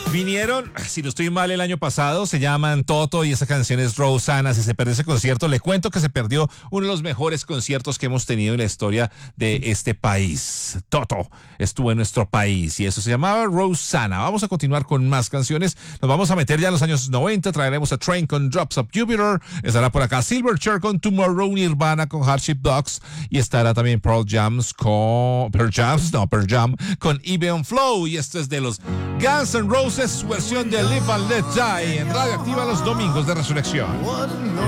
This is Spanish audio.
Vinieron, si no estoy mal, el año pasado, se llaman Toto y esa canción es Rosanna. Si se perdió ese concierto, le cuento que se perdió uno de los mejores conciertos que hemos tenido en la historia de este país. Toto estuvo en nuestro país y eso se llamaba Rosanna. Vamos a continuar con más canciones. Nos vamos a meter ya en los años 90. Traeremos a Train con Drops of Jupiter. Estará por acá Silverchair con Tomorrow, Nirvana con Hardship Dogs y estará también Pearl Jam con Eve on Flow. Y esto es de los Guns N' Roses, su versión de Live and Let Die en Radio Activa los domingos de Resurrección.